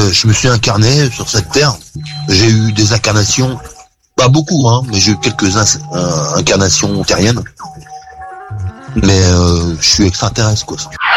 je me suis incarné sur cette terre. J'ai eu des incarnations, pas beaucoup, hein, mais j'ai eu quelques incarnations terriennes. Mais je suis extraterrestre, quoi.